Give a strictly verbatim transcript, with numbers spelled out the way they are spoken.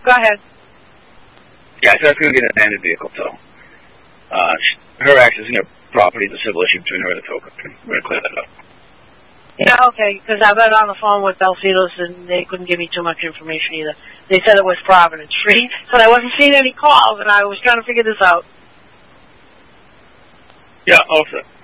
Go ahead. Yeah, so that's going to be an abandoned vehicle, so uh, her accessing her property is a civil issue between her and the tow company. We're going to clear that up. Yeah, okay, because I've been on the phone with Belfitos and they couldn't give me too much information either. They said it was Providence Street, but I wasn't seeing any calls and I was trying to figure this out. Yeah, all set.